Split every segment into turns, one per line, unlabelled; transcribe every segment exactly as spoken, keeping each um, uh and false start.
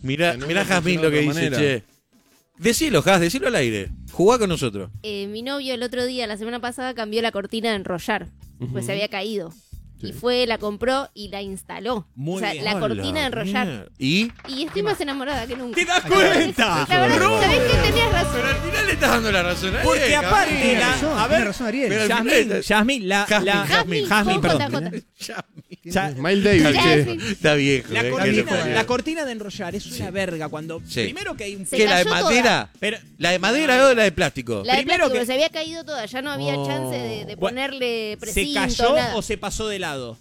Mirá,
no
mirá
hubiera
Jazmín lo que dice,
funcionado
che. Decilo, Jaz, decilo al aire. Jugá con nosotros.
Eh, mi novio el otro día, la semana pasada, cambió la cortina de enrollar, pues se había caído.
Sí.
Y fue, la compró y la instaló.
Muy
o sea,
bien.
la
Hola,
cortina de enrollar.
mierda. ¿Y?
Y estoy más enamorada que nunca.
¿Te das cuenta?
La verdad, ¿sabés qué? Tenías razón.
Pero al final le estás dando la razón a él,
Porque
Jazmín.
aparte,
Tiene
la-
razón,
a
tiene
ver,
razón Ariel.
pero al
Yasmín,
final-
Yasmín, la,
Jazmín,
la,
Jazmín,
Jazmín,
con
perdón.
J J.
Ya,
Es Miles Davis, che.
Jazmín.
está viejo.
La
eh,
cortina,
que le-
la cortina de enrollar es una verga cuando
Sí.
primero que hay un
Se
¿Qué, la de
cayó
madera?
pero
¿La de madera o la de plástico?
La de
Primero
plástico,
que-
se había caído toda, ya no había
Oh.
chance de, de
Bueno,
ponerle
¿se
precinto,
cayó
nada.
o se pasó de lado?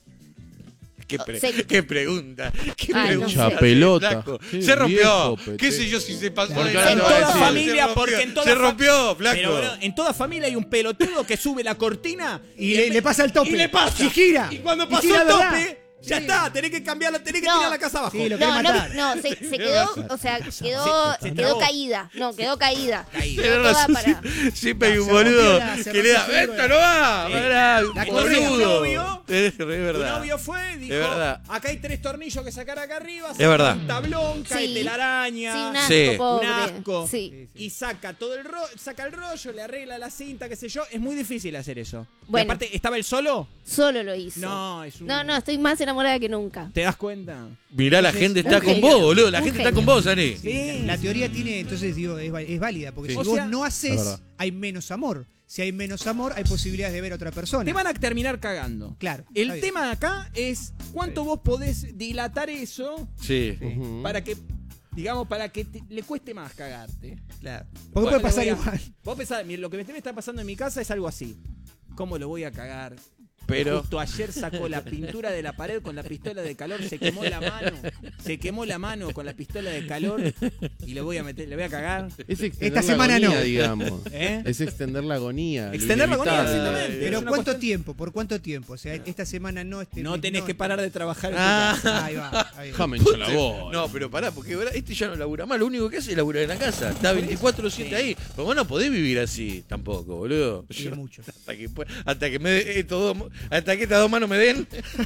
¿Qué, pre-
Se-
qué pregunta? ¿Qué
Ay, no
pregunta?
sé.
Pelota.
Flaco.
Qué
Se rompió.
viejo, pete.
¿Qué sé yo si se pasó
Claro.
de
En
lado?
toda
Va a decir,
familia,
se rompió.
porque en toda
Se
fa-
rompió, flaco.
Pero bueno, en toda familia hay un pelotudo que sube la cortina
Y le, le pasa el tope.
y le pasa.
Y gira.
Y cuando
Y
pasó
gira,
el
¿verdad?
tope, ya está, tenés que cambiarla, tenés que
No.
tirar la casa abajo.
Sí, lo
No,
quiere
no,
matar.
no, se, se quedó, o sea, quedó,
Se- se
quedó
trabó.
caída. No, quedó caída.
Caída.
Quedó
Tenés
toda
razón,
para...
sie- siempre hay un
Se rompió
boludo
la- se
que le da,
rompió el
¡esta no va!
Sí.
Pará,
La
correa,
boludo.
un novio.
Es
Tu
verdad.
novio fue, dijo,
Es verdad.
acá hay tres tornillos que sacar acá arriba,
Es verdad.
un tablón, cae
Sí.
telaraña,
Sí, un asco,
Sí.
pobre.
un asco.
Sí.
Y saca todo el rollo, saca el rollo, le arregla la cinta, qué sé yo. Es muy difícil hacer eso.
Bueno.
Y aparte, ¿estaba él solo?
Solo lo hizo.
No, es un...
No, no, estoy más enamorada que nunca.
¿Te das cuenta?
Mirá, la gente está
un
con
genio.
vos, boludo. La
Un
gente está
genio.
con vos, Ani.
Sí.
La teoría tiene, entonces digo, es, va- es válida, porque
Sí.
si
O
vos
sea,
no
es
haces,
verdad.
hay menos amor. Si hay menos amor, hay posibilidades de ver a otra persona.
Te van a terminar cagando.
Claro.
El
está bien.
tema acá es cuánto vos podés dilatar eso
Sí.
Ujú.
para que, digamos, para que te- le cueste más cagarte.
Claro. Porque
Bueno,
puede pasar
le voy a-
igual.
Vos pensás, mira, lo que me está pasando en mi casa es algo así. ¿Cómo lo voy a cagar?
Pero-
Justo ayer sacó la pintura de la pared con la pistola de calor, se quemó la mano, se quemó la mano con la pistola de calor y le voy a meter, le voy a cagar.
Es extender
Esta
la
semana
agonía,
no.
digamos.
¿Eh?
Es extender la agonía. lo
Extender la agonía,
inevitable.
exactamente.
Pero
Es una
¿cuánto
cuestión-
tiempo? ¿Por cuánto tiempo? O sea, esta semana no, este
No
mes
tenés que
este-
parar de trabajar en tu
Ah.
casa.
Ahí va. Ahí va.
Déjame hinchar la voz.
No, pero pará, porque ¿verdad? Este ya no labura más. Lo único que hace es laburar en la casa. Está veinticuatro siete ahí. Pero vos no podés vivir así tampoco, boludo.
Sí,
Yo-
mucho.
hasta, que, pu- hasta que me dé estos dos- hasta que estas dos manos me den,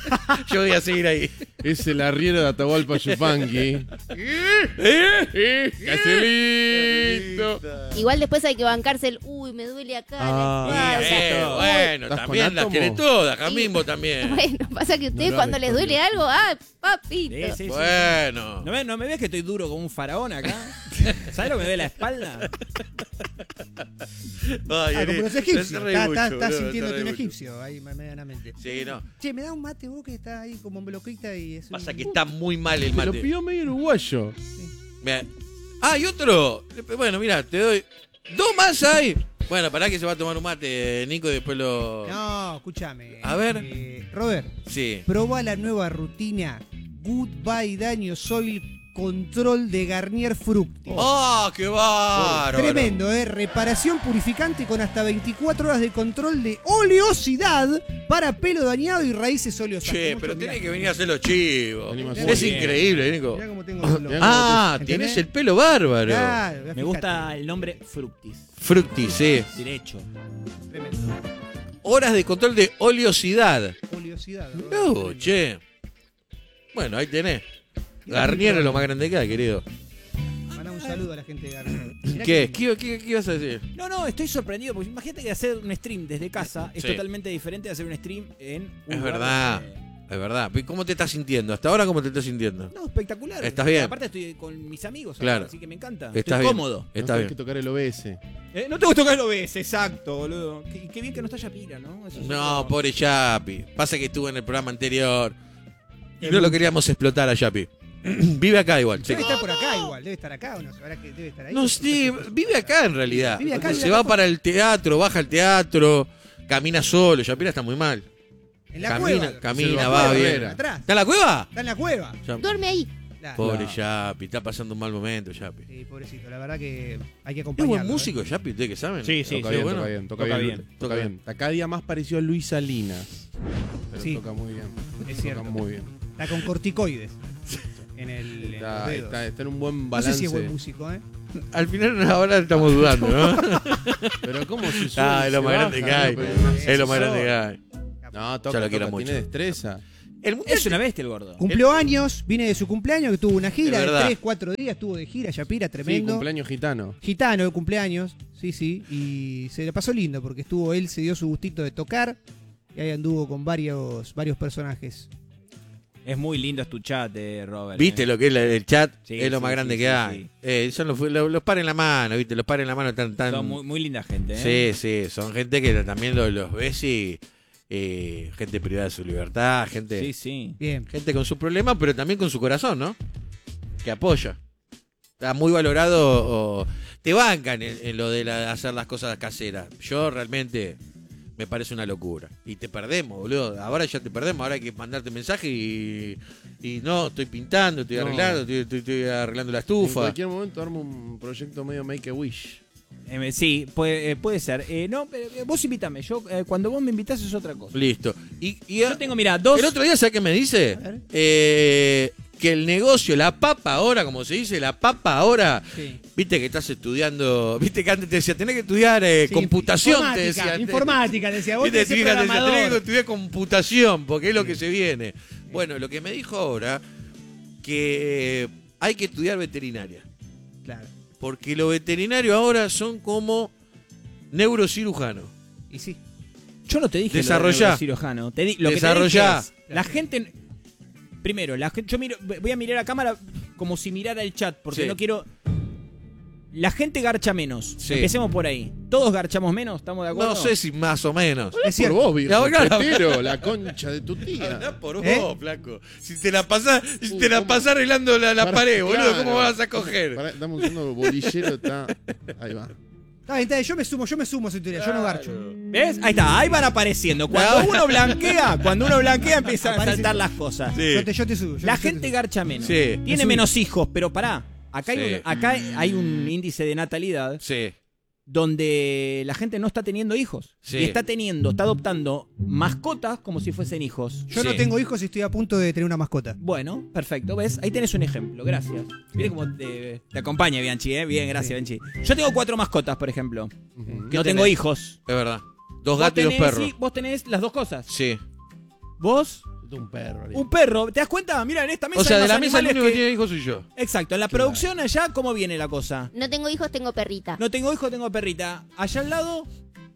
yo voy a seguir ahí.
Es el arriero de Atahualpa Yupanqui.
¿Eh?
¡Caselito!
Igual después hay que bancarse el, uy, me duele acá
Ah,
la espalda.
Eh,
Exacto.
bueno,
¿Estás
también
con
las
átomo?
tiene todas, Jamimbo también.
Bueno, pasa que ustedes
No lo
cuando les
respondió.
duele algo, ah, papito.
Sí, sí, sí.
Bueno.
¿No, me, ¿No me ves que estoy duro como un faraón acá? ¿Sabes lo que me duele la espalda?
Ay,
Ah, como
Eri,
los
te
egipcios.
hace reír
Estás
mucho,
está, está
boludo,
sintiéndote
te
un
hace reír
egipcio ahí medianamente.
mucho. Sí, no.
Che, me da un mate vos que está ahí como bloquita y es
Pasa
un-
que está muy mal el
Me lo
mate.
pidió medio uruguayo.
Mirá. Ah, y otro. Bueno, mira, te doy. Dos más hay. Bueno, pará que se va a tomar un mate, Nico, y después lo.
No, escúchame.
A ver.
Eh, Robert,
Sí.
probá la nueva rutina Goodbye Daño Soil Control de Garnier Fructis.
¡Oh, qué bárbaro!
Tremendo, ¿eh? Reparación purificante con hasta veinticuatro horas de control de oleosidad para pelo dañado y raíces oleosas.
Che,
Mucho,
pero
mirá.
tenés que venir a hacer los chivos.
Animación.
Es
Muy bien.
increíble, Nico.
Mirá cómo tengo los
Mirá
Ah,
¿Entendés?
tienes el pelo bárbaro.
Claro,
Me
fíjate.
gusta el nombre Fructis.
Fructis, sí.
Derecho.
Tremendo.
Horas de control de oleosidad.
Oleosidad. Robert,
No,
tremendo.
che. Bueno, ahí tenés. Garnier es lo más grande que hay, querido.
Mandá un saludo a la gente de Garnier. Mirá
¿Qué?
que-
¿Qué, qué, qué ibas a decir?
No, no, estoy sorprendido porque imagínate que hacer un stream desde casa es
Sí.
totalmente diferente de hacer un stream en un
Es
lugar
verdad.
donde-
Es verdad. ¿Cómo te estás sintiendo? ¿Hasta ahora cómo te estás sintiendo?
No, espectacular.
Estás bien.
Aparte estoy con mis amigos,
Claro.
ahora, así que me encanta.
Estás
estoy
bien.
cómodo.
No
Está
tenés
bien.
que tocar el O B S.
Eh, no tengo que tocar el O B S, exacto, boludo. Qué, qué bien que no está Yapira, ¿no? Eso es
No,
otro-
pobre Yapi. Pasa que estuvo en el programa anterior. Y no lo queríamos explotar a Yapi. Vive acá igual.
Debe
che.
estar por acá igual, debe estar acá o no, ahora que debe estar ahí.
No, sí, vive acá en realidad.
Vive acá,
Se
vive
va
acá.
para el teatro, baja al teatro, camina solo. Yapira está muy mal.
En la
camina,
cueva.
camina,
Se
va
lo
bien.
Herrera.
Atrás.
¿Está en la cueva?
Está en la cueva.
Ya-
Duerme ahí.
Claro.
Pobre Yapi, está pasando un mal momento, Yapi.
Sí, pobrecito, la verdad que hay que
¿Es
acompañarlo.
buen músico,
¿eh?
Yapi? ¿Ustedes que saben?
Sí, sí,
Toca
sí,
bien,
bueno.
toca bien, toca,
Toca
bien,
bien.
toca bien. Está cada día más parecido a Luis Salinas. Pero
Sí.
toca muy bien.
Es
Toca
cierto.
muy bien.
Está con corticoides. En el. en
Está,
los dedos.
está- está en un buen
No
balance.
sé si es buen músico, ¿eh?
Al final ahora estamos dudando, ¿no?
Pero ¿cómo se sube
Ah,
y
es lo
se
más grande
baja,
que hay.
¿no? Pero-
Es lo más grande que hay.
No,
Ya
toca,
lo quiero
toca,
mucho.
tiene destreza.
El mundial
Es una bestia el gordo.
Cumplió años, viene de su cumpleaños, que tuvo una gira
Es
de
verdad.
tres, cuatro días, estuvo de gira, Shapira,
Sí,
tremendo.
cumpleaños gitano.
Gitano de cumpleaños, sí, sí. Y se la pasó lindo porque estuvo, él se dio su gustito de tocar y ahí anduvo con varios, varios personajes.
Es muy lindo es tu chat, eh, Robert.
¿Viste
eh.
lo que es la- el chat?
Sí,
es lo
sí,
más grande
sí,
que
sí,
hay.
sí.
Eh, son los, los, los pares en la mano, ¿viste? Los pares en la mano tan... tan...
Son muy, muy linda gente, ¿eh?
Sí, sí, son gente que también los, los ves y... eh, gente privada de su libertad, gente...
Sí, sí.
Bien.
Gente con sus problemas, pero también con su corazón, ¿no? Que apoya. Está muy valorado. O, te bancan en, en lo de la- hacer las cosas caseras. Yo realmente me parece una locura. Y te perdemos, boludo. Ahora ya te perdemos. Ahora hay que mandarte mensaje y, y no, estoy pintando, estoy
No.
arreglando, estoy, estoy- estoy arreglando la
En
estufa.
cualquier momento armo un proyecto medio Make a Wish.
Eh, sí, puede, eh, puede ser. Eh, no, pero, eh, vos invítame. Yo, eh, cuando vos me invitás es otra cosa.
Listo. Y, y
Yo tengo, mira, dos.
el otro día, ¿sabes qué me dice?
A ver.
Eh, que el negocio, la papa ahora, como se dice, la papa ahora...
Sí.
Viste que estás estudiando, viste que antes te decía, tenés que estudiar eh,
Sí,
computación, te
informática,
decía.
informática, decía, vos
Viste,
tenés que
tu
ser
hija te decía,
programador.
tenés que estudiar computación, porque es lo que se viene. Bueno, lo que me dijo ahora, que hay que estudiar veterinaria.
Claro.
Porque los veterinarios ahora son como neurocirujanos.
Y sí.
Yo no te dije
Desarrollá.
lo de cirujano. Te di, lo
Desarrollá.
que te dije es, la gente. Primero, la gente, yo miro, voy a mirar a cámara como si mirara el chat, porque
Sí.
no quiero. La gente garcha menos.
Sí.
Empecemos por ahí. Todos garchamos menos, ¿estamos de acuerdo?
No sé si más o menos.
Es
Por
cierto.
vos, viejo
La verdad,
petero, la concha de tu tía.
Andá por
¿Eh?
vos, flaco. Si te la pasás, si
Uh,
te la
¿cómo?
pasás arreglando la, la
Pará,
pared, boludo,
claro.
¿cómo vas a coger?
Pará, dame un segundo, bolillero está. Ahí va.
Está bien, está bien, yo me sumo, yo me sumo a su teoría, yo no garcho.
¿Ves? Ahí está, ahí van apareciendo. Cuando uno blanquea, cuando uno blanquea empiezan a
Aparece-
saltar las cosas.
Sí.
Yo te, yo te subo. yo
La
te- yo te
gente
subo.
garcha menos.
Sí.
Tiene
Me subí.
menos hijos, pero pará. Acá,
Sí.
hay un, acá hay un índice de natalidad
Sí.
donde la gente no está teniendo hijos.
Sí.
Y está teniendo, está adoptando mascotas como si fuesen hijos.
Yo no
Sí.
tengo hijos y estoy a punto de tener una mascota.
Bueno, perfecto. ¿Ves? Ahí tenés un ejemplo. Gracias. Mire cómo te, te acompaña, Bianchi, ¿eh? Bien, gracias, Bianchi. Yo tengo cuatro mascotas, por ejemplo.
Ujú.
No
¿Qué
tengo
tenés?
hijos.
Es verdad. Dos
Vos
gatos y dos
tenés-
perros.
sí, vos tenés las dos cosas.
Sí.
Vos,
Yo tengo un perro. ahí.
un perro. ¿Te das cuenta? Mira, en esta mesa
O sea,
hay
de
más
la mesa el
animales
único que
que-
tiene hijos soy yo.
Exacto. En la
Claro.
producción allá, ¿cómo viene la cosa?
No tengo hijos, tengo perrita.
No tengo hijo, tengo perrita. Allá al lado,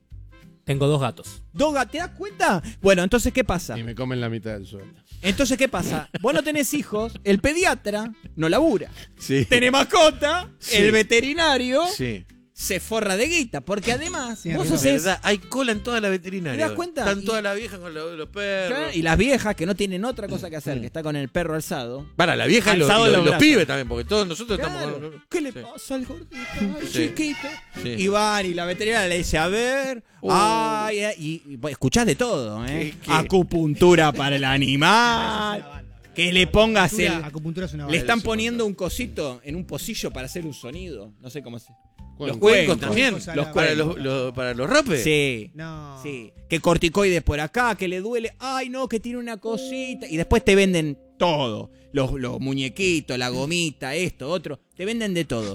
Tengo dos gatos.
dos gatos. ¿Te das cuenta? Bueno, entonces, ¿qué pasa?
Y me comen la mitad del sueldo.
Entonces, ¿qué pasa? Vos no tenés hijos, el pediatra no labura.
Sí.
Tenés mascota,
Sí.
el veterinario
Sí.
se forra de guita. Porque además,
Sí,
vos
arriba.
Es
haces.
verdad, hay cola en toda la veterinaria.
¿Te das cuenta?
Están
Y-
todas las viejas con los, los perros.
Y las viejas que no tienen otra cosa que hacer, que está con el perro alzado.
Para, la vieja y los,
Alzado
y los-
los
los
brazos.
pibes también, porque todos nosotros
Claro.
estamos.
¿Qué le
Sí.
pasa al gordito? Ay,
Sí.
chiquito.
Sí.
Y van y la veterinaria le dice, a ver,
Uh.
ay, ay, y, y vos escuchás de todo, ¿eh?
¿Qué, qué?
Acupuntura para el animal. Que le pongas el...
Acupuntura, acupuntura es una
Le
bala.
están
eso,
poniendo un cosito en un pocillo para hacer un sonido. No sé cómo se...
Cuenco.
Los
Cuencos
cuencos.
también.
Cuencos a
Los
la-
para, los, los- para los rapes.
Sí.
No.
Sí. Que corticoides por acá, que le duele. Ay, no, que tiene una cosita. Y después te venden todo. Los, los muñequitos, la gomita, esto, otro. Te venden de todo.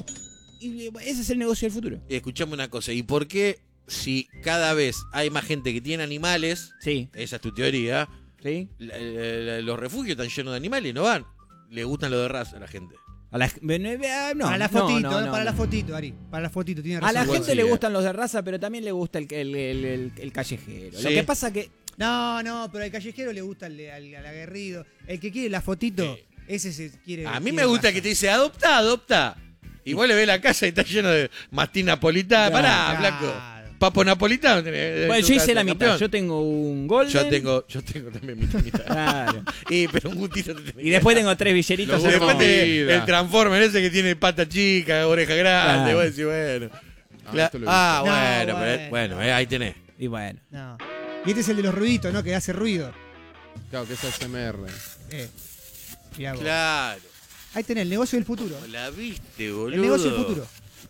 Y ese es el negocio del futuro.
Y escuchame una cosa. ¿Y por qué, si cada vez hay más gente que tiene animales,
Sí.
esa es tu teoría,
¿Sí?
la- la- la- los refugios están llenos de animales y no van? Le gustan lo de raza a la gente.
A la, no,
para la
no,
fotito,
no,
eh,
no,
para la
no.
fotito, Ari. Para la fotito, tiene
A
razón.
la
Igual
gente
sí,
le
eh.
gustan los de raza, pero también le gusta el, el, el, el- el callejero. Lo
Sí.
que pasa que...
No, no, pero al callejero le gusta al, al, al aguerrido. El que quiere la fotito, ese se quiere.
A mí
quiere
me gusta
raza.
que te dice, adopta, adopta. Y vos le ves la casa y está lleno de mastín napolitana.
Claro,
Pará,
claro.
flaco. Papo napolitano. tenés-
Bueno,
tu
yo hice
casa,
la mitad.
campeón.
Yo tengo un golden.
Yo tengo, yo tengo también mitad, mitad.
Claro.
Y, pero un gustito te tenés
Y
que
después
dar.
tengo tres villeritos.
Y después
hermosos.
tenés
Vida.
el Transformer ese que tiene pata chica, oreja grande.
Claro.
Vos decís, bueno.
Ah,
Cla-
esto le
ah,
gusta.
bueno,
No,
pero-
bueno.
bueno, eh, ahí tenés.
Y bueno.
No. Y este es el de los ruiditos, ¿no? Que hace ruido.
Claro, que es A S M R.
Eh. Mirá vos.
Claro.
Ahí tenés el negocio del futuro.
La viste, boludo.
El negocio del futuro.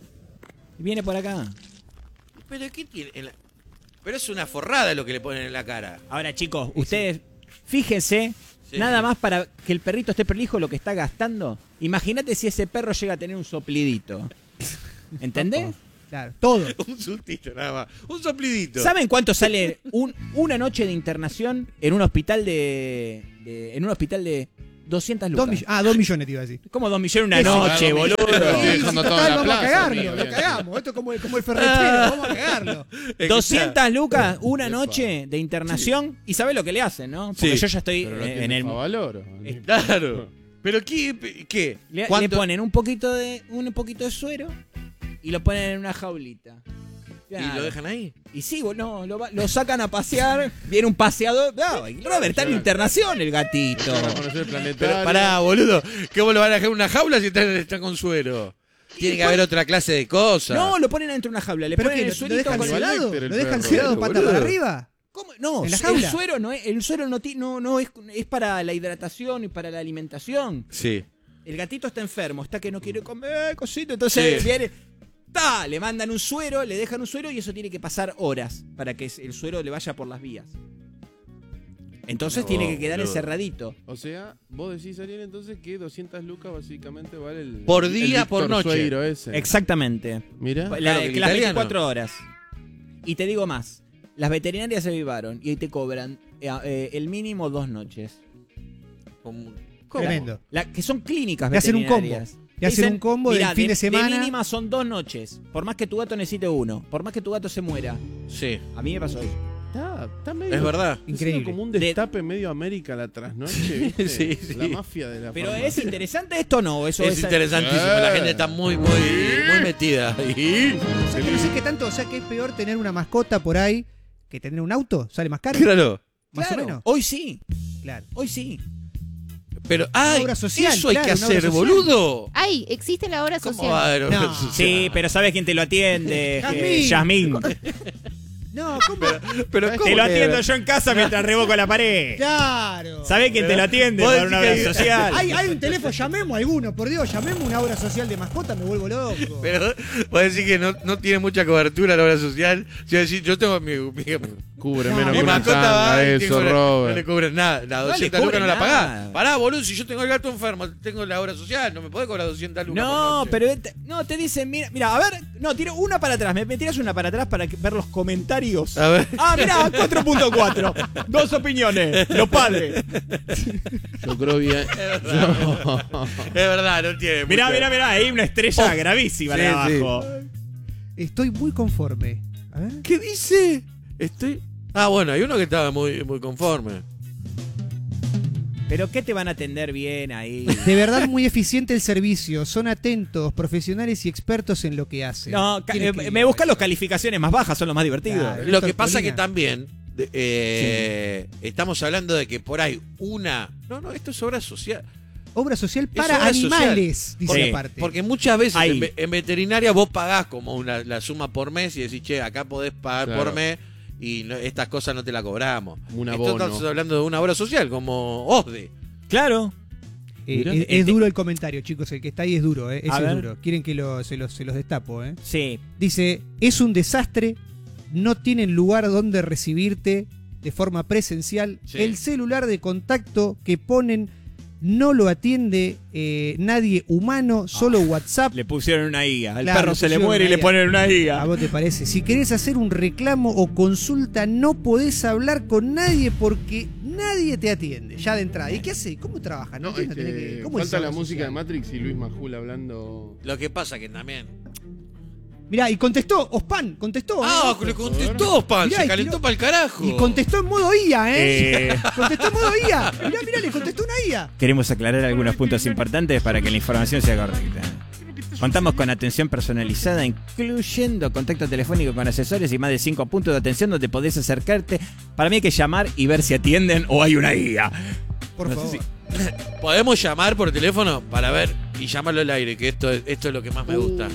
Viene por acá.
Pero ¿qué tiene? en la- Pero es una forrada lo que le ponen en la cara.
Ahora, chicos, ustedes fíjense,
Sí.
nada más para que el perrito esté prolijo lo que está gastando. Imagínate si ese perro llega a tener un soplidito. ¿Entendés?
Claro, todo.
Un sustito nada más. Un soplidito.
¿Saben cuánto sale un, una noche de internación en un hospital de, de- en un hospital de doscientas
Dos
lucas?
mill- ah, dos millones te iba a decir.
¿Cómo dos millones una
Eso,
noche,
claro,
boludo?
dos millones.
Sí,
Estoy
sí,
dejando
total,
todo en la
vamos a
plaza,
cagarlo,
amigo,
lo
bien.
cagamos. Esto es como, como el ferretero, vamos a cagarlo.
doscientas lucas una
Epa.
noche de internación. ¿Y sabés lo que le hacen, no? Porque
Sí.
yo ya estoy
Pero no
eh, en
tiene
el...
valor.
Claro. Pero ¿qué? ¿Qué?
Le, le
¿Cuánto?
ponen un poquito de un poquito de suero y lo ponen en una jaulita.
¿Y
Claro.
lo dejan ahí?
Y sí, vos, no, lo, va- lo sacan a pasear, viene un paseador. No, y Robert está en internación el gatito.
Para conocer el planetario.
Pero pará, boludo. ¿Cómo lo van a dejar en una jaula si está, está con suero? Tiene que haber otra clase de cosas.
No, lo ponen dentro de una jaula, le
¿Pero
ponen
qué?
el
¿Lo, lo
suerito
dejan
con el...
Animal
sedado?
Lecter, el
¿Lo dejan
perro.
sedado pata
Boludo.
para arriba?
¿Cómo? No,
¿En la
el
jaula?
suero no es, el suero no, ti- no, no es, es para la hidratación y para la alimentación.
Sí.
El gatito está enfermo, está que no quiere comer, cosito, entonces
Sí.
viene, ta, le mandan un suero, le dejan un suero y eso tiene que pasar horas para que el suero le vaya por las vías. Entonces
No,
tiene que quedar
boludo.
encerradito.
O sea, vos decís, Ariel, entonces que doscientas lucas básicamente vale el...
Por
el
día,
Víctor
por noche.
Sueiro ese.
Exactamente.
Mira.
La-
Claro, que
que
el
las
italiano.
veinticuatro horas. Y te digo más, las veterinarias se avivaron y hoy te cobran eh, eh, el mínimo dos noches.
Como-
Tremendo.
La- que son clínicas
Te hacen un combo.
veterinarias.
Te hacen
Dicen,
un combo del
"Mirá,
fin de semana".
De mínima son dos noches. Por más que tu gato necesite uno. Por más que tu gato se muera.
Sí.
A mí me pasó eso.
Está, está medio...
Es verdad.
está
Increíble.
siendo como un destape medio América la trasnoche, ¿viste?
Sí, sí.
La mafia de la
Pero
farmacia.
¿es interesante esto o no? Eso
Es
es
interesantísimo. La gente está muy, muy, muy metida. Y...
O sea, que no sé qué tanto, o sea, que es peor tener una mascota por ahí que tener un auto. ¿Sale más caro?
Claro.
Más
Claro,
o menos.
Hoy sí.
Claro.
Hoy sí.
Pero, ay,
obra social,
eso hay
claro,
que
una obra
hacer,
social.
boludo.
Ay, existe la hora
¿Cómo
social.
va a haber obra
No.
social?
Sí, pero ¿sabes quién te lo atiende?
Jazmín.
Eh, Yasmín.
No, ¿cómo?
Pero,
Te
¿cómo
lo
que-
atiendo yo en casa mientras revoco la pared.
Claro.
¿Sabés quién te lo atiende
Vos
para una
decís
obra
que-
social?
Hay, hay un teléfono, llamemos a alguno, por Dios, llamemos una obra social de mascota, me vuelvo loco.
Pero vos decís que no, no tiene mucha cobertura la obra social. Yo decir, yo tengo mi, mi,
Cubre
No,
menos
mi
que una
mascota
tanga,
va y
eso,
tengo la-
Robert.
no le cubren nada. La
le
doscientas
cubre
lucas no la
nada.
pagás. Pará, boludo, si yo tengo el gato enfermo, tengo la obra social, no me podés cobrar doscientas lucas. por
No,
noche.
pero este- no, te dicen, mira, mira, a ver, no, tiro una para atrás, me, me tiras una para atrás para que- ver los comentarios.
A ver.
Ah, mira, cuatro punto cuatro. Dos opiniones, los padres.
Yo creo bien. Yo-
Es verdad, no tiene.
Mirá,
mucha-
mirá, mirá, hay una estrella
Oh.
gravísima
Sí,
de
sí.
abajo.
Estoy muy conforme. A ver.
¿Qué dice? Estoy. Ah, bueno, hay uno que estaba muy, muy conforme.
Pero ¿qué te van a atender bien ahí?
De verdad muy eficiente el servicio, son atentos, profesionales y expertos en lo que hacen.
No, ca-
Tiene
eh,
que-
me buscan las calificaciones más bajas, son los más divertidos.
Claro.
Lo que
Héctor
pasa
Colina.
que también de- eh, estamos hablando de que por ahí una. No, no, esto es obra social.
Obra social
Es
para
obra social.
animales, dice
Sí,
aparte.
Porque muchas veces
Ahí.
en, ve- en veterinaria vos pagás como una, la suma por mes y decís, che, acá podés pagar
Claro.
por mes y no- estas cosas no te las cobramos.
Un
Esto
abono.
estamos hablando de una obra social como OSDE.
Claro.
Eh,
Mirá.
es, es duro el comentario, chicos, el que está ahí es duro, eh. Ese
A
es
ver.
duro. Quieren que lo- se, los, se los destapo, eh.
Sí.
Dice, es un desastre, no tienen lugar donde recibirte de forma presencial.
Sí.
El celular de contacto que ponen no lo atiende eh, nadie humano, solo WhatsApp.
Le pusieron una I A. Al
Claro,
perro
le
se le
pusieron
muere y
una
le
I A.
ponen una I
¿A
A.
vos te parece? Si querés hacer un reclamo o consulta, no podés hablar con nadie porque nadie te atiende. Ya de entrada. ¿Y qué hace? ¿Cómo trabaja? No,
No,
entiendo,
este,
tenés que- ¿cómo es
falta la
obra
música de
social?
Matrix y Luis Majul hablando.
Lo que pasa que también.
Mirá, y contestó, Ospan, contestó.
Ah,
¿eh?
le contestó, Pan,
Mirá,
se
y
calentó
tiró-
para el carajo.
Y contestó en modo I A, ¿eh?
Eh,
Contestó en modo I A. Mirá, mirá, le contestó una I A.
Queremos aclarar algunos puntos importantes para que la información sea correcta. Contamos con atención personalizada, incluyendo contacto telefónico con asesores y más de cinco puntos de atención donde podés acercarte. Para mí hay que llamar y ver si atienden o hay una I A.
Por
No sé
favor.
si-
Podemos llamar por teléfono para ver y llamarlo al aire, que esto, es- esto es lo que más me gusta.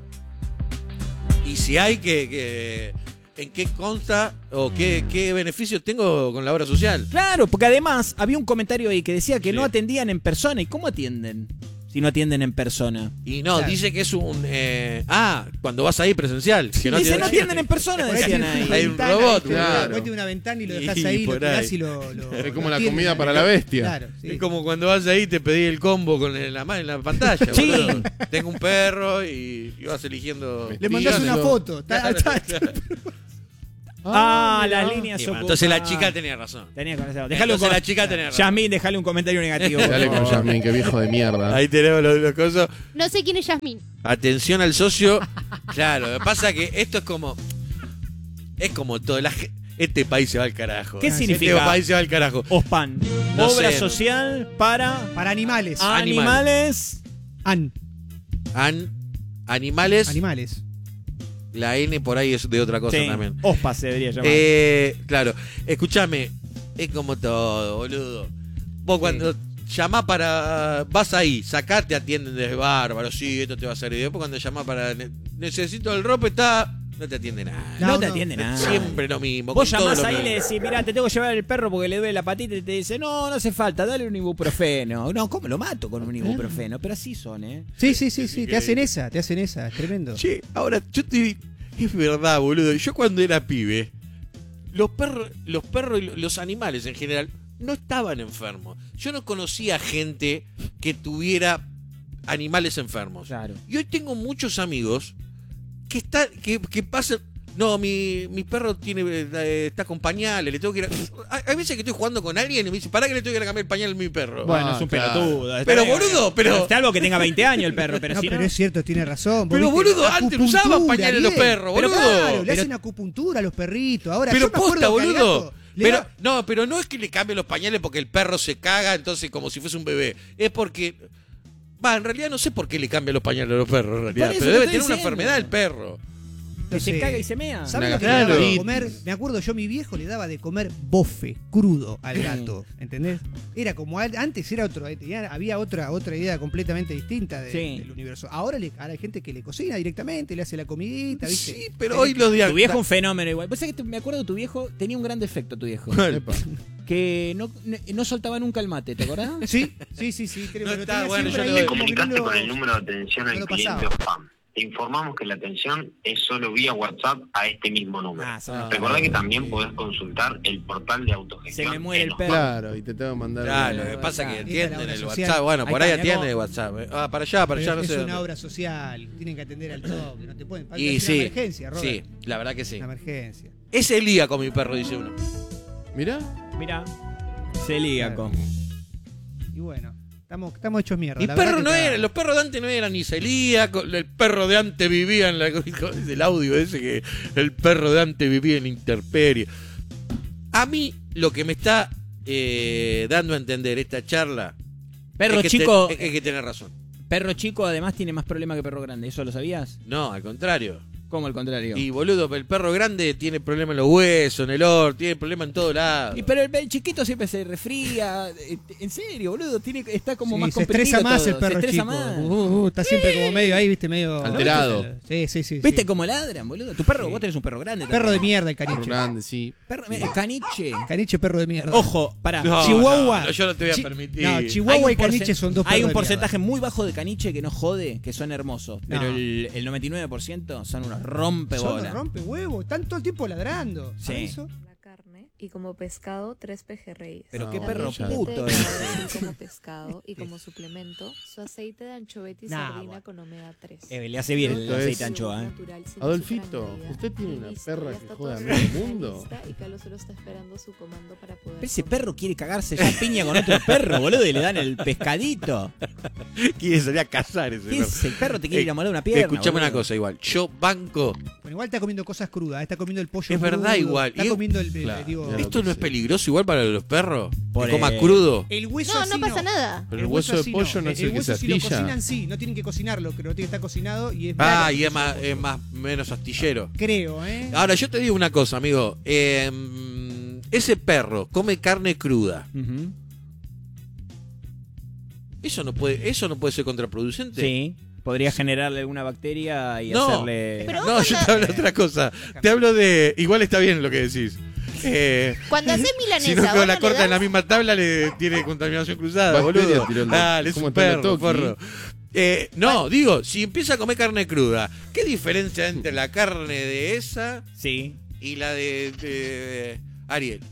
Y si hay que, que- ¿en qué consta o qué, qué beneficios tengo con la obra social?
Claro, porque además había un comentario ahí que decía que
Sí.
no atendían en persona. ¿Y cómo atienden? si no atienden en persona?
Y no,
Claro.
dice que es un... eh, ah, cuando vas ahí presencial. Que no
Dice,
tiene-
no atienden en persona,
Por ahí
decían
tiene
ahí.
una
Hay un
ventana,
robot,
¿viste?
claro.
Después tiene una ventana y lo dejás
Y
ahí, lo
por
tirás
ahí.
y lo, lo-
Es
lo
como la
atienden
comida
ahí.
para la bestia.
Claro, sí.
Es como cuando vas ahí y te pedí el combo con el- la mano en la pantalla.
Sí.
boludo. Tengo un perro y, y vas eligiendo...
Le mandás
guiones.
una foto. Está- está-
Ah,
mirá.
las líneas
Y bueno,
ocupadas.
entonces la chica tenía razón.
Tenía con eso. Déjalo
Entonces
con
la chica tenía razón.
Yasmín, déjale un comentario negativo. por
Dale con
favor.
Yasmín, qué viejo de mierda.
Ahí tenemos los, los cosas.
No sé quién es Yasmín.
Atención al socio. Claro, lo que pasa es que esto es como... Es como todo. La, ge- este país se va al carajo.
¿Qué
Este
significa?
país se va al carajo.
OSPAN.
No
Obra
sé.
social para
Para animales.
animales.
An.
An- animales.
Animales.
La N por ahí es de otra cosa
Sí,
también.
OSPA se debería llamar.
Eh, claro, escúchame, es como todo, boludo. Vos cuando llamás para... Vas ahí, sacás, te atienden de bárbaro, sí, esto te va a servir. Después cuando llamás para... ne- Necesito el rope, está... No te atiende nada.
no,
No,
te
no.
atiende nada.
Siempre lo mismo.
Vos
con todo
llamás
lo
ahí y
mismo.
le decís, mirá, te tengo que llevar el perro porque le duele la patita y te dice, no, no hace falta, dale un ibuprofeno. No, ¿cómo lo mato con un ibuprofeno? Pero así son, ¿eh?
Sí, sí, sí, sí. Te hacen esa, te hacen esa. Es tremendo.
Che, ahora yo te... Es verdad, boludo. Yo cuando era pibe, los perros, los perros y los animales en general no estaban enfermos. Yo no conocía gente que tuviera animales enfermos.
Claro.
Y hoy tengo muchos amigos que está, que, que pasan. No, mi, mi perro tiene eh, está con pañales, le tengo que ir a... Hay, hay veces que estoy jugando con alguien y me dice, pará que le tengo que ir a cambiar el pañal a mi perro.
Bueno,
Ah,
es un
claro.
pelotudo. está
Pero,
bien.
boludo, pero-
Está algo que tenga veinte años el perro, pero
no,
si
pero
no...
es cierto, tiene razón. Vos
Pero,
viste,
boludo, antes no usaban
acupuntura,
pañales los
bien.
perros,
Pero
boludo.
claro, le
Pero-
hacen acupuntura a los perritos. Ahora,
Pero
yo me acuerdo
posta,
que al
boludo.
gato le
Pero,
da-
no, pero no es que le cambien los pañales porque el perro se caga, entonces como si fuese un bebé. Es porque. Va, en realidad no sé por qué le cambian los pañales a los perros, en realidad.
Por eso
Pero
te
debe
estoy
tener una
diciendo.
enfermedad el perro.
Que
no
se
sé.
caga y se mea.
¿Sabes
Una
lo que le daba de
gastritis.
comer? Me acuerdo, yo mi viejo le daba de comer bofe crudo al gato, ¿entendés? Era como al- antes era otro, eh, tenía- había otra otra idea completamente distinta de-
Sí.
del universo. Ahora, le, ahora hay gente que le cocina directamente, le hace la comidita, ¿viste?
Sí, pero hoy los días.
Tu viejo un fenómeno igual. Vos sabés que te- me acuerdo, tu viejo tenía un gran defecto, tu viejo.
Epa.
Que no, no soltaba nunca el mate, ¿te acordás?
Sí, sí, sí, sí. creo
No
que lo
está,
tenía
bueno,
siempre
yo
ahí
le doy.
como que no
Comunicaste
lo-
con el número de atención
no
al
lo
cliente
pasaba.
spam. Te informamos que la atención es solo vía WhatsApp a este mismo número.
Ah, son unos
Recordá que
perros.
también podés consultar el portal de autogestión.
Se me muere
en
el
los
perro.
Claro, y te tengo que mandar.
Claro,
un-
lo que pasa es que
Esta
es la
atienden
obra
el
social.
WhatsApp. Bueno,
Ahí
por ahí
está,
atiende
mirá
el WhatsApp. Ah, para allá, para
Pero
allá, no
es
sé.
una
dónde.
obra social, tienen que atender al toque, no te pueden.
Y
es
sí.
una emergencia, Robert.
Sí, la verdad que sí.
Una emergencia.
Es celíaco mi perro, dice uno.
Mirá.
Mirá, celíaco.
Y bueno, estamos, estamos hechos mierda.
Mi
la verdad
perro
que
no
está-
era, los perros de antes no eran ni celíacos, el perro de antes vivía en la, el audio ese que el perro de antes vivía en la intemperie. A mí lo que me está eh, dando a entender esta charla
Perro
es que
chico,
te- es, es que tenés razón.
perro chico además tiene más problema que perro grande, ¿eso lo sabías?
No, al contrario.
¿Cómo al contrario?
Y boludo, el perro grande tiene problema en los huesos, en el orto, tiene problema en todo lado.
Y pero el, el chiquito siempre se resfría. eh, En serio, boludo, tiene, está como
Sí,
más
se estresa
comprimido
más
todo,
el perro
se estresa
chico.
más.
Uh, uh, está siempre como medio ahí, viste, medio
Alterado.
Sí, sí, sí.
¿Viste
sí.
cómo ladran, boludo? Tu perro,
Sí.
vos tenés un perro grande.
Perro de
también.
mierda el
Perro
caniche.
grande, sí.
Perro, mira, caniche.
Caniche perro de mierda.
Ojo, pará.
No,
Chihuahua.
no, yo no te voy a
Chi-
permitir.
No,
Hay
Chihuahua
un
y caniche
porcent-
son dos
Hay
perros
un
de
porcentaje muy bajo de caniche que no jode, que son hermosos. Pero
No.
el, el noventa y nueve por ciento son unos
mierda.
rompebolas.
Son rompe huevo, están todo el tiempo ladrando.
Sí.
¿Sabes eso?
La carne y como pescado tres pejerreyes.
Pero
No,
qué perro
ya.
puto
es.
es.
Como pescado y como suplemento su aceite de anchoveta y
Nah,
sardina
bueno.
con omega tres.
Eh, le hace bien el
Esto
aceite
es-
de anchoa, ¿eh?
Adolfito, ¿usted tiene una perra que jode a medio mundo?
Y Carlos solo está esperando su comando para poder
Pero ese
comer.
perro quiere cagarse ya piña con otro perro, boludo, y le dan el pescadito.
Quiere salir a cazar ese
¿Qué
perro.
es? El perro te quiere
Eh,
ir a moler una pierna.
Escuchame una
boludo.
cosa igual. Yo banco.
Bueno, igual está comiendo cosas crudas, está comiendo el pollo
Es verdad,
crudo,
igual.
Está
Y-
comiendo el, el-
Claro,
digo,
ya lo
¿Esto no es
pensé.
peligroso igual para los perros?
Por
Que coma
el-
crudo.
el hueso
No,
así
no pasa nada.
Pero el hueso de
así
pollo no es el que
hueso
se
si lo
astilla.
cocinan, sí, no tienen que cocinarlo, creo que tiene que estar cocinado y es
Ah,
blanco,
y es
el
más,
hueso de
es
pollo.
más menos astillero.
Creo, ¿eh?
Ahora, yo te digo una cosa, amigo. Eh, ese perro come carne cruda.
Ujú.
¿Eso no puede, eso no puede ser contraproducente?
Sí, podría generarle alguna bacteria y
No.
hacerle...
Pero
No, yo te hablo de otra cosa. Te hablo de... Igual está bien lo que decís. Eh,
Cuando haces milanesa,
si no
¿vos
con la
no le
corta en la
das?
misma tabla, le tiene contaminación cruzada,
Bacteria
boludo.
tiró el-
Dale, es
¿cómo
un
está el
perro,
toqui?
porro. Eh, no, digo, si empieza a comer carne cruda, ¿qué diferencia hay entre la carne de esa
Sí.
y la de, de Ariel?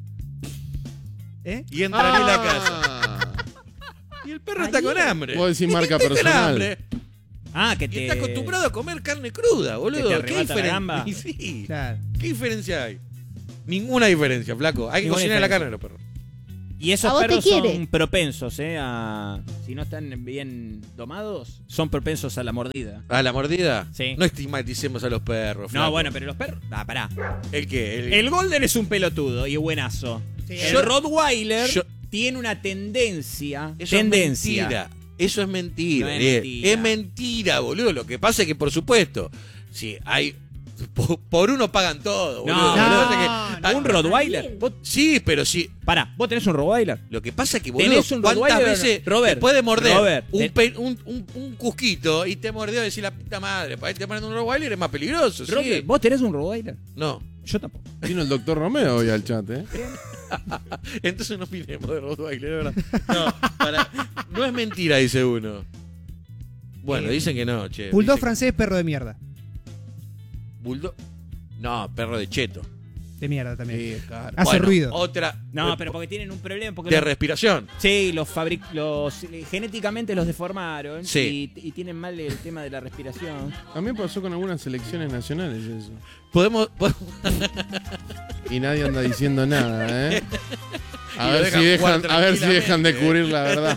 ¿Eh?
Y entraría en la
Ah.
casa. Y el perro está con hambre.
Vos decís
¿Y
marca
qué está con
personal.
hambre?
Ah, que
Y
te...
está acostumbrado a comer carne cruda, boludo.
¿Que te
¿Qué
arrebata la
diferen-
gamba?
Y sí.
Claro.
¿Qué diferencia hay? Ninguna diferencia, flaco. Hay que
Ninguna
cocinar la
diferencia.
carne de los perros.
Y
¿A
esos
vos te
perros
quiere?
son propensos, ¿eh? A... Si no están bien domados, son propensos a la mordida.
¿A la mordida?
Sí.
No estigmaticemos a los perros, flaco.
No, bueno, pero los perros... Ah, pará.
¿El qué? El,
El Golden es un pelotudo y buenazo.
Sí,
el
yo-
Rottweiler
yo-
tiene una tendencia...
Eso
tendencia.
es mentira. Eso es mentira.
No es
Ariel.
mentira.
Es mentira, boludo. Lo que pasa es que, por supuesto, si hay... Por, por uno pagan todo, boludo.
No,
Lo que
no,
pasa es que-
no.
Ah,
¿Un Rottweiler? ¿Vos...
Sí, pero sí.
Pará, ¿vos tenés un Rottweiler?
Lo que pasa es que, boludo,
¿Tenés un
¿cuántas
Rottweiler o no?
veces
Robert,
te puede morder
Robert,
un,
te-
pe- un, un, un cusquito y te mordió y decir la puta madre? Para ahí te ponen un Rottweiler es más peligroso, ¿sí?
Robert, ¿vos tenés un Rottweiler?
No.
Yo tampoco.
Vino el doctor Romeo hoy al chat, ¿eh?
Entonces no opinemos de Rottweiler, es verdad. No, para, no es mentira, dice uno. Bueno, dicen que no, che.
Bulldog
Dicen-
francés, perro de mierda.
Bulldog. No, perro de cheto.
De mierda también.
Sí, claro.
Hace
Bueno,
ruido.
Otra.
No,
eh,
pero porque tienen un problema. Porque
de
los-
respiración.
Sí, los, fabric los eh, genéticamente los deformaron
Sí.
y, y tienen mal el tema de la respiración.
También pasó con algunas selecciones nacionales eso.
Podemos. podemos-
Y nadie anda diciendo nada, ¿eh? A
Y lo
ver, si
dejan jugar
dejan, a ver si dejan de
tranquilamente.
cubrir la verdad.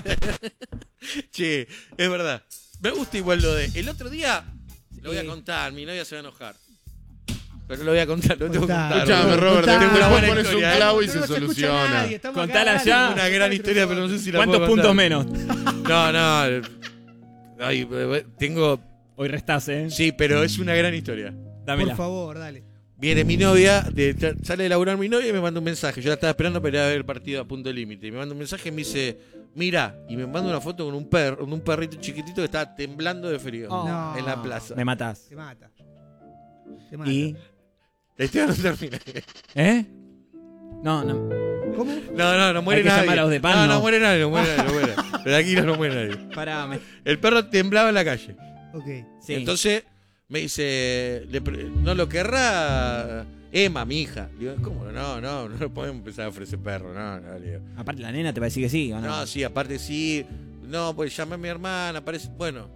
Che, es verdad. Me gusta igual lo de. El otro día. Lo voy a
Sí.
contar, mi novia se va a enojar. Pero lo voy a contar, lo tengo que
Contá.
contar.
Escuchame,
boludo.
Robert,
Contá.
tengo una
Tengo
buena
una
pones un
historia, ¿eh?
clavo y
No
se
nos escucha
soluciona.
nadie, estamos
Contala
acá,
ya.
dale,
Una gran
dale,
historia, pero no sé si la
¿Cuántos
puedo
puntos
contar.
menos?
No, no. Ay, eh, tengo.
Hoy restás, ¿eh?
Sí, pero es una gran historia.
Dámela.
Por favor, dale.
Viene mi novia, de- sale de laburar mi novia y me manda un mensaje. Yo la estaba esperando para ir a ver el partido a punto límite. Y me manda un mensaje y me dice, mira, y me manda una foto con un perro, con un perrito chiquitito que estaba temblando de frío
Oh.
No.
en la plaza.
Me matás.
Te mata. Te mata.
¿Y?
La historia no termina.
¿Eh? No, no.
¿Cómo?
No, no, no muere
Hay que
nadie.
llamar a los de pan,
no,
¿no?
no muere nadie, no muere nadie, no muere. Pero aquí no, no muere nadie.
Pará, me...
El perro temblaba en la calle.
Ok.
Sí.
Entonces me dice, le pre- ¿no lo querrá Emma, mi hija? Digo, ¿cómo? No, no, no podemos empezar a ofrecer perro. No, no, le digo.
Aparte la nena te va a decir que sí, ¿o no?
No, sí, aparte sí. No, pues llamé a mi hermana, parece. Bueno.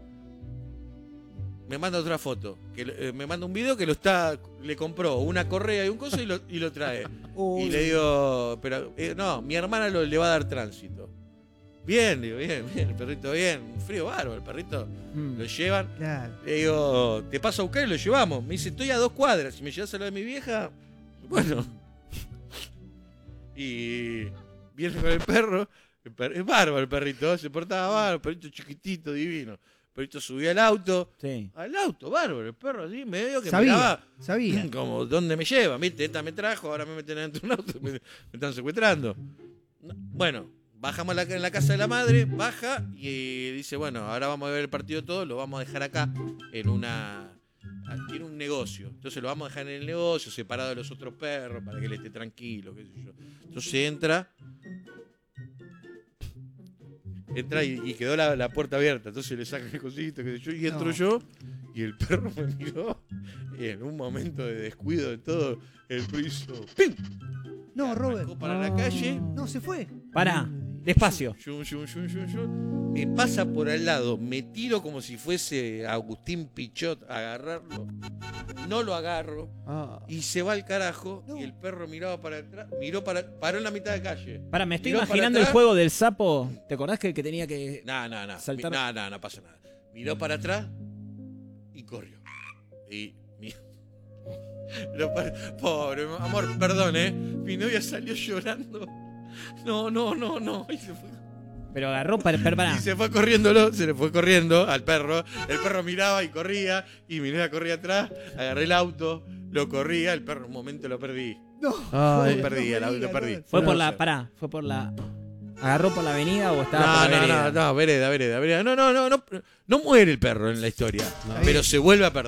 Me manda otra foto. Que eh, me manda un video que lo está. Le compró una correa y un coso y lo, y lo trae.
Uy.
Y le digo, pero eh, no, mi hermana lo, le va a dar tránsito. Bien, digo, bien, bien, el perrito bien. Un frío bárbaro, el perrito
Mm.
lo llevan.
Claro.
Le digo, te paso a buscar y lo llevamos. Me dice, estoy a dos cuadras. Si me llevas a lo de mi vieja, bueno. Y viene con el perro. El per- es bárbaro el perrito, se portaba bárbaro, el perrito chiquitito, divino. El perrito subía al auto.
Sí.
Al auto, bárbaro, el perro así, medio que
Sabía.
miraba
Sabía.
como, ¿dónde me lleva? ¿Viste? Esta me trajo, ahora me meten dentro de un auto, me, me están secuestrando. No, bueno, bajamos a la, en la casa de la madre, baja y dice, bueno, ahora vamos a ver el partido todo, lo vamos a dejar acá en una... Tiene un negocio, entonces lo vamos a dejar en el negocio, separado de los otros perros, para que él esté tranquilo, qué sé yo. Entonces entra, entra y, y quedó la, la puerta abierta, entonces le saca el cosito, qué sé yo, y entro
No.
yo, y el perro me miró, y en un momento de descuido de todo, el perro hizo ¡pim!
No, Robert.
Arrancó para la calle,
No, se fue.
Pará, despacio.
Yun, yun, yun, yun, yun. Me pasa por al lado, me tiro como si fuese Agustín Pichot a agarrarlo. No lo agarro
Ah.
y se va al carajo.
No.
Y el perro miraba para atrás, miró para, paró en la mitad de calle.
Pará, me estoy
Miró para
imaginando el
atrás.
juego del sapo. ¿Te acordás que, que tenía que.
No, no, no.
Saltar.
No, no, no pasa nada. Miró para atrás y corrió. Y mi- Lo pa- Pobre, amor, perdón, ¿eh? Mi novia salió llorando. No, no, no, no. Y se fue.
Pero agarró para. para, para.
Y se fue corriéndolo, se le fue corriendo al perro. El perro miraba y corría, y mi novia corría atrás. Agarré el auto, lo corría, el perro en un momento lo perdí.
No.
Ay.
Lo perdí,
no me
lo, lo
digas,
perdí.
Robert.
¿Fue
No
por
sé.
la. Pará, fue por la. ¿Agarró por la avenida o estaba
No,
por la
no,
vereda?
no, no, vereda, vereda, vereda. No, no, no, no, no muere el perro en la historia,
No.
pero se vuelve a perder.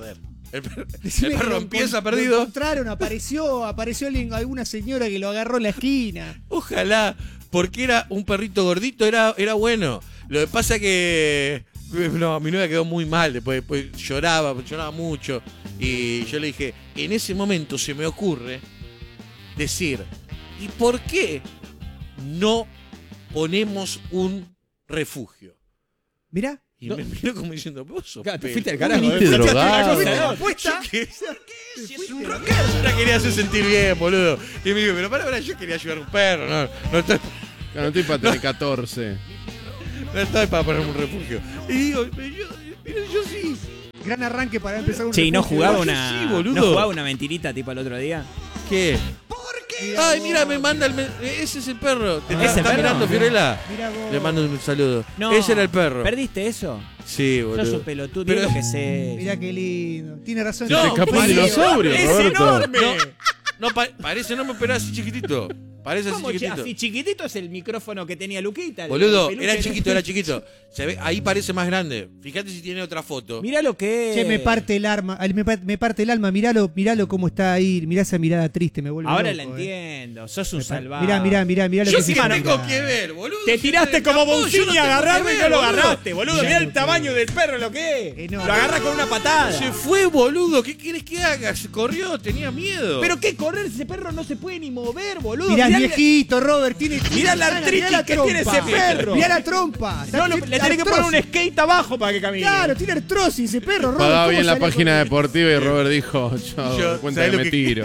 El perro, el
Decime que
perro
lo
empieza
encont-
perdido.
Lo encontraron, apareció, apareció alguien- alguna señora que lo agarró en la esquina.
Ojalá, porque era un perrito gordito, era, era bueno. Lo que pasa que no, mi novia quedó muy mal, después, después lloraba, lloraba mucho. Y yo le dije, en ese momento se me ocurre decir, ¿y por qué no ponemos un refugio?
Mirá.
Y me miró como diciendo, vos sos
Claro, te
pelo".
fuiste al carajo.
viniste
¿eh?
drogado.
Yo que- Si es un rockero. Yo la quería hacer sentir bien, boludo. Y me dijo, pero para, para, yo quería ayudar a un perro, no, no estoy,
Claro, no estoy para tener catorce.
no estoy para poner un refugio. Y digo, yo, yo, yo sí.
Gran arranque para empezar un
Che, ¿y no
refugio.
jugaba
Yo
una,
sí, boludo.
no jugaba una mentirita tipo el otro día?
¿Qué? Ay, mira, me manda el. men- Ese es el perro. ¿Te
¿Ese
está, está
perro?
mirando, Fiorella?
Mirá vos.
Le mando un saludo.
No.
Ese era el perro.
¿Perdiste eso?
Sí, boludo.
Sos un pelotudo,
Pero-
mira lo que sé.
Mirá qué lindo. Tiene razón.
No,
Te escapó un
Mario,
dinosaurio,
¡Es
Roberto.
enorme!
No, pa- parece enorme, pero así chiquitito. Parece así
¿Cómo, che?
chiquitito.
Así chiquitito es el micrófono que tenía Luquita. el-
Boludo,
el peluche.
era chiquito, era chiquito. Se ve, ahí parece más grande. Fíjate si tiene otra foto.
Mirá lo que es.
Che, me parte el arma, al- me, pa- me parte el alma, miralo, miralo cómo está ahí, mirá esa mirada triste, me vuelve
Ahora
loco,
la
eh.
entiendo, sos un
Me par-
salvaje.
Mirá, mirá, mirá, mirá lo
Yo
que
sí
se
tengo
llama.
que ver, boludo.
Te
Si
tiraste
se
como
escapó, yo
Boncini
no
a
tengo
agarrarlo
que
y no
ver,
lo
boludo.
agarraste, boludo.
Mirá
Mirá
lo
el
que-
tamaño del perro, lo que es.
Enorme.
Lo agarrás con una patada.
Se fue, boludo. ¿Qué quieres que haga? Se corrió, tenía miedo.
Pero qué correr, ese perro no se puede ni mover, boludo.
Mirá el
Mirá el-
viejito, Robert, tiene.
Mirá la artritis
mirá la
que tiene
trompa.
ese perro.
Mirá la trompa.
No, lo- le tenés que poner un
artrosis.
skate abajo para que camine.
Claro, tiene artrosis ese perro, Robert.
Pagaba
¿cómo
bien la
salió
página
con-
deportiva y Robert dijo, yo,
Yo,
cuenta
¿sabés
que
lo
me
que-
tiro.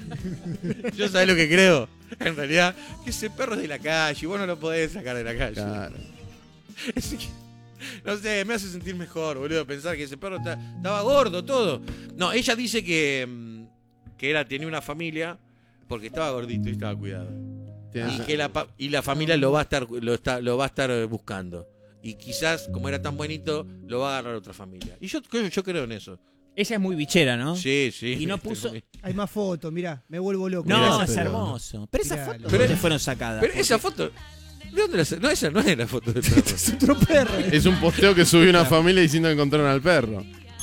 Yo sabés lo que creo. En realidad, que ese perro es de la calle y vos no lo podés sacar de la calle.
Claro.
Es que- no sé, me hace sentir mejor, boludo, pensar que ese perro está- estaba gordo, todo. No, ella dice que, mm, que era, tenía una familia porque estaba gordito y estaba cuidado.
Tienes-
Y que la, pa- y la familia lo va a estar, lo está, lo va a estar eh, buscando. Y quizás, como era tan buenito, lo va a agarrar otra familia. Y yo, yo, yo creo en eso.
Ella es muy bichera, ¿no?
Sí, sí.
Y no puso-
Hay más fotos, mirá, me vuelvo loco.
No,
Mirá
es
esa-
hermoso. Pero esas
Mirá,
fotos
pero-
¿dónde fueron sacadas?
Pero esa foto. ¿De dónde la sa- No, esa no es la foto del perro.
Es otro perro.
Es un posteo que subió una familia diciendo que encontraron al perro.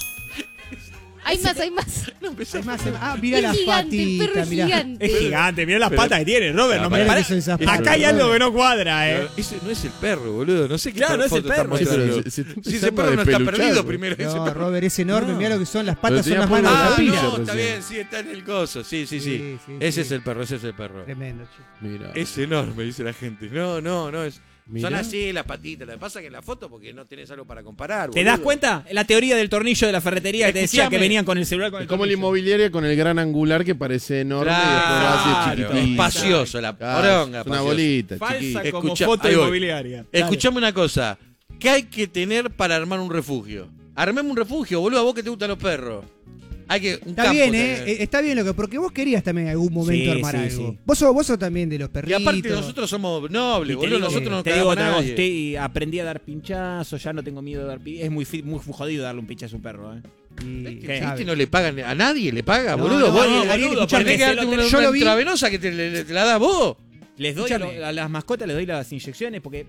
Hay más, hay más.
No, empezó
Hay más, hay más. Ah, mirá las
Es gigante, el perro
patitas,
es
mirá.
gigante.
Es gigante, mirá las
Pero-
patas que tiene, Robert. No me
Mirá
para-
que son esas
Acá
patas,
Acá hay algo
Robert.
que no cuadra, eh.
Pero ese no es el perro, boludo. No sé qué
Claro, no es el
foto está
perro.
Sí, pero
mostrando.
se- se está
Si ese
empezando
perro
a
no está
despeluchar,
perdido
boludo.
primero. ese
No,
perro.
Robert, es enorme,
No.
mirá lo que son, las
Pero
patas son
tenía
las
polvo
manos de
de
la
Ah,
capilla
pila.
no,
recién.
está bien, sí, está en el coso. Sí, sí, sí.
Sí, sí,
ese
sí.
es el perro, ese es el perro.
Tremendo, chico.
Mira.
Es enorme, dice la gente. No, no, no es.
Mirá.
Son así las patitas. Lo que pasa es que en la foto, porque no tenés algo para comparar.
¿Te
boludo.
das cuenta? La teoría del tornillo de la ferretería que te decía
Escuchame.
que venían con el celular con el
Es como la
tornillo.
inmobiliaria con el gran angular que parece enorme y después va así
Claro,
chiquitito.
espacioso, la
Claro,
poronga.
es una
espacioso.
bolita,
Falsa
chiquita.
como
Escucha-
foto
ahí voy.
inmobiliaria.
Escuchame una cosa. ¿Qué hay que tener para armar un refugio? Armemos un refugio, boludo. A vos que te gustan los perros. Hay que. Un
Está
campo
bien,
tener.
¿eh? Eh, Está bien lo que. Porque vos querías también en algún momento
Sí,
armar
sí,
algo.
sí.
Vos sos, vos sos también de los
Y
perritos.
aparte, nosotros somos nobles,
Y te
boludo.
digo,
Nosotros no nos
te digo
cagamos a
otra cosa,
nadie.
estoy- aprendí a dar pinchazos, ya no tengo miedo de dar pinchazos. Es muy, fi- muy jodido darle un pinchazo a un perro, ¿eh?
Y-
¿Este
sabe.
no le pagan a nadie? ¿Le paga,
No,
boludo?
no,
vos
no,
Ariel,
Ariel,
boludo,
escuchame,
tenés que
se
darte
lo
una,
tenés- yo
una
lo vi.
intravenosa que te, le- te la das vos.
Les doy a,
Escúchame.
lo- a las mascotas, les doy las inyecciones porque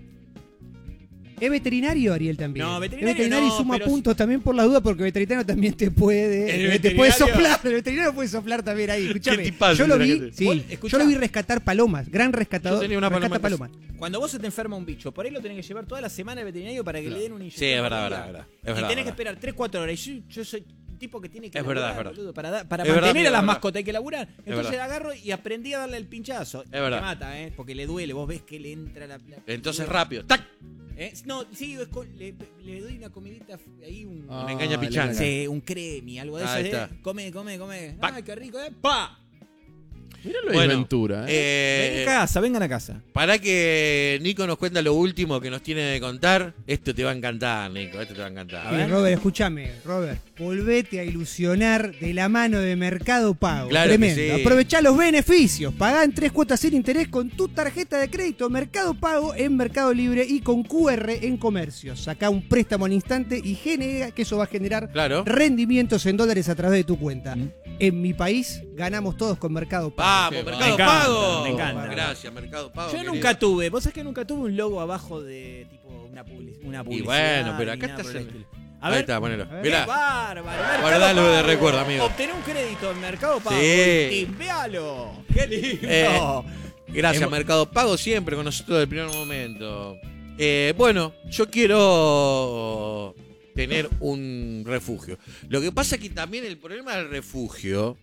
Es veterinario, Ariel, también.
No, veterinario
Es veterinario
no,
y suma
pero
puntos también por la duda, porque veterinario también te puede.
El
eh, te puede
veterinario-
soplar. El veterinario puede soplar también ahí. Escuchame.
¿Qué tipazo
Yo lo
de la
vi,
gente?
sí,
Vos, escuchá.
yo lo vi rescatar palomas. Gran rescatador.
Yo tenía una
rescata
paloma
palomas.
cuando vos se te enferma un bicho, por ahí lo tenés que llevar toda la semana al veterinario para que le den una inyección.
Sí, es verdad,
por
verdad,
día.
verdad. Es
Y
verdad,
tenés que
verdad.
esperar tres cuatro horas. Y yo, yo soy un tipo que tiene que
Es verdad,
laburar,
es verdad.
boludo, para, da- para
Es verdad,
mantener
es
a las
verdad.
mascotas hay que laburar. Entonces
verdad.
agarro y aprendí a darle el pinchazo.
Es verdad.
Te mata, ¿eh? Porque le duele. Vos ves que le entra la... la-
Entonces rápido. ¡Tac!
¿Eh? No, sí, es con- le, le doy una comidita ahí, un...
Ah,
Me engaña
le
pichanga.
engaña.
Sí, un cremi, algo de
Ahí
eso. ¿eh?
está.
Come, come, come.
Pac.
Ay, qué rico, ¿eh? ¡Pa!
Mirá lo de
Bueno,
Ventura, ¿eh?
Ven
Eh,
a casa, vengan a casa.
para que Nico nos cuenta lo último que nos tiene de contar. Esto te va a encantar, Nico. Esto te va a encantar.
Sí, Robert, escúchame, Robert. Volvete a ilusionar de la mano de Mercado Pago.
Claro que
Tremendo.
sí.
Aprovechá los beneficios. Pagá en tres cuotas sin interés con tu tarjeta de crédito. Mercado Pago en Mercado Libre y con Q R en comercios. Sacá un préstamo al instante y genera que eso va a generar
Claro.
rendimientos en dólares a través de tu cuenta. En mi país ganamos todos con Mercado Pago.
Vamos,
Me
Mercado
encanta,
Pago.
me encanta.
Gracias, Mercado Pago.
Yo
querido.
nunca tuve, vos sabés que nunca tuve un logo abajo de tipo una, public- una publicidad.
bueno, pero
ni
acá
nada
estás
por el
en-
estilo. A
Ahí
ver.
está, ponelo.
A ver.
¡Qué
Mirá.
bárbaro! Mercado
Guardalo de
Pago.
recuerdo, amigo.
Obtener un crédito en Mercado Pago.
Sí.
Y timbealo. ¡Qué lindo!
Eh, Gracias,
Hemos-
Mercado Pago, siempre con nosotros desde el primer momento. Eh, bueno, yo quiero tener un refugio. Lo que pasa es que también el problema del refugio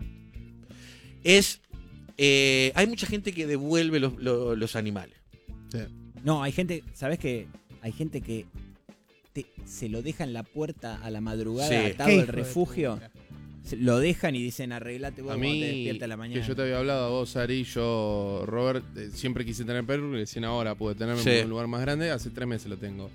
es... eh, hay mucha gente que devuelve los, los- los animales.
No, hay gente, ¿sabes qué? Hay gente que te- se lo deja en la puerta a la madrugada
Sí.
atado
Qué
al
hijo de
refugio.
puta.
Se- Lo dejan y dicen arreglate vos
A
cuando te
mí,
despierta a la mañana.
que yo te había hablado a vos, Ari, yo, Robert, eh, siempre quise tener perro, y recién ahora pude tenerme
Sí.
en un lugar más grande, hace tres meses lo tengo.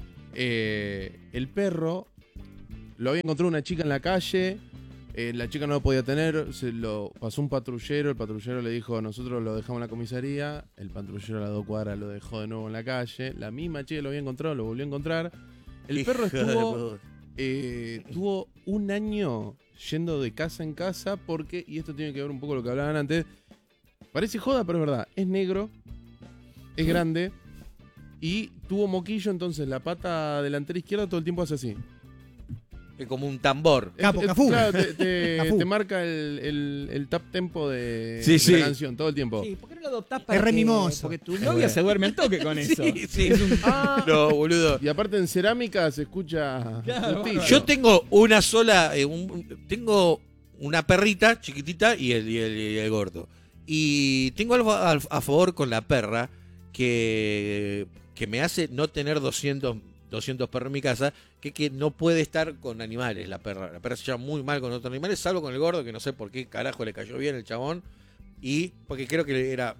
Eh, el perro lo había encontrado una chica en la calle, eh, la chica no lo podía tener, se lo pasó un patrullero, el patrullero le dijo, nosotros lo dejamos en la comisaría, el patrullero a las dos cuadras lo dejó de nuevo en la calle, la misma chica lo había encontrado, lo volvió a encontrar. El perro
Hijo de
estuvo...
puta.
Eh, tuvo un año yendo de casa en casa porque, y esto tiene que ver un poco con lo que hablaban antes, parece joda, pero es verdad, es negro, es grande y tuvo moquillo, entonces la pata delantera izquierda todo el tiempo hace así.
Es como un tambor.
Capo,
Es- es-
Cafú.
claro, te, te-
Cafú.
te marca el, el, el tap tempo de,
Sí,
de
sí.
la canción todo el tiempo.
Sí, ¿por qué no lo adoptás para
Es re
que-
mimoso.
Porque tu novia se duerme al toque con eso.
Sí, sí.
Ah,
No, boludo.
y aparte en cerámica se escucha
Claro,
justillo.
Yo tengo una sola, eh, un- tengo una perrita chiquitita y el, y el, y el gordo. Y tengo algo a, a favor con la perra que, que me hace no tener doscientos, doscientos perros en mi casa, que que no puede estar con animales la perra. La perra se lleva muy mal con otros animales, salvo con el gordo, que no sé por qué carajo le cayó bien el chabón. Y porque creo que era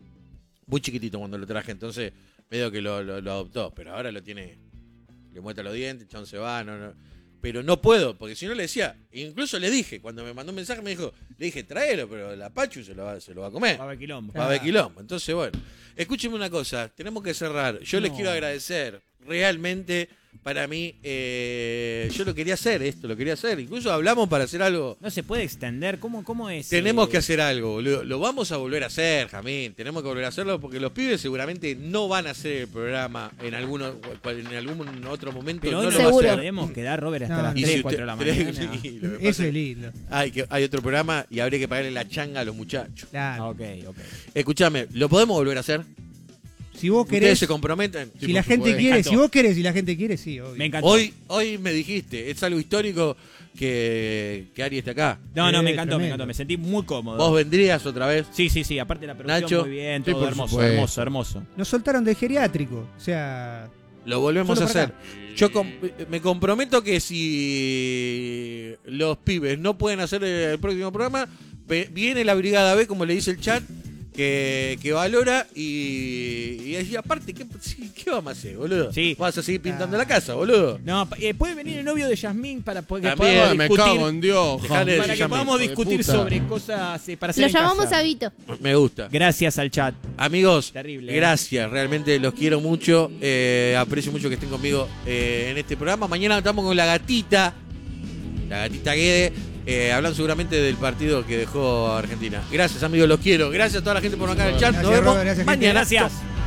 muy chiquitito cuando lo traje, entonces medio que lo, lo, lo adoptó, pero ahora lo tiene, le muestra los dientes, el chabón se va, no, no. Pero no puedo, porque si no le decía, incluso le dije, cuando me mandó un mensaje me dijo, le dije, tráelo, pero la Pachu se lo va, se lo va a comer.
Va a haber quilombo.
Va a haber quilombo. Entonces, bueno, escúcheme una cosa, tenemos que cerrar. Yo les
No.
quiero agradecer, realmente, para mí, eh, yo lo quería hacer esto, lo quería hacer. Incluso hablamos para hacer algo.
No se puede extender. ¿Cómo, cómo es?
Tenemos
eh?
que hacer algo, boludo. Lo vamos a volver a hacer, Jamín. Tenemos que volver a hacerlo porque los pibes seguramente no van a hacer el programa en, alguno, en algún otro momento.
Pero
no
hoy
lo
no
va a
Seguro.
hacer.
podemos quedar, Robert, hasta
No,
las
no.
Y
tres,
si
cuatro
usted-
de la mañana.
Sí, lo que
Eso
pasa
es lindo.
Hay, que, hay otro programa y habría que pagarle la changa a los muchachos.
Claro.
Ah, ok, ok.
Escúchame, ¿lo podemos volver a hacer?
Si vos
¿Ustedes
querés,
se comprometen?
si
Sí,
la
por
gente
supuesto.
quiere,
Me encantó.
si vos querés y la gente quiere, sí, obvio.
Me encantó.
Hoy, hoy me dijiste, es algo histórico que, que Ari esté acá.
No, no, me
Eh,
encantó, me
tremendo.
encantó. Me sentí muy cómodo.
¿Vos vendrías otra vez?
Sí, sí, sí. Aparte la producción
Nacho.
muy bien,
Sí,
todo
por
hermoso,
supuesto.
hermoso, hermoso.
Nos soltaron del geriátrico. O sea,
Lo volvemos
Solo
a
para
hacer. Yo com- me comprometo que si los pibes no pueden hacer el próximo programa, ve- viene la Brigada B, como le dice el chat, que, que valora y, y, y aparte, ¿qué, sí, ¿qué vamos a hacer, boludo?
Sí.
¿Vas a seguir pintando la casa, boludo?
No, pa- eh, puede venir el novio de Yasmín para po- que
También,
podamos
Ah, me
discutir,
cago en Dios.
Dejale de
para que
Yasmín,
podamos
hijo de
discutir
puta.
sobre cosas eh, para hacer
Lo
en
llamamos
casa.
a Vito.
Me gusta.
Gracias al chat.
Amigos,
Terrible, ¿eh?
gracias, realmente los quiero mucho, eh, aprecio mucho que estén conmigo eh, en este programa. Mañana estamos con la gatita, la gatita Guede, eh, hablando seguramente del partido que dejó Argentina. Gracias amigos, los quiero. Gracias a toda la gente por acá en el chat. Nos
Gracias,
vemos
Robert, gracias, gente.
mañana.
Gracias.